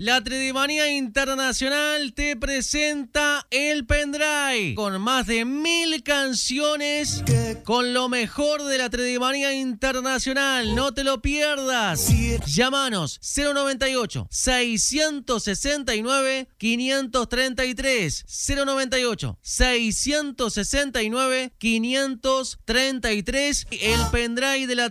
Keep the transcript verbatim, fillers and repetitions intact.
La Tredemanía Internacional te presenta el pendrive con más de mil canciones con lo mejor de la Tredemanía Internacional. No te lo pierdas. Llámanos cero noventa y ocho, seiscientos sesenta y nueve, quinientos treinta y tres. cero noventa y ocho, seiscientos sesenta y nueve, quinientos treinta y tres. El pendrive de la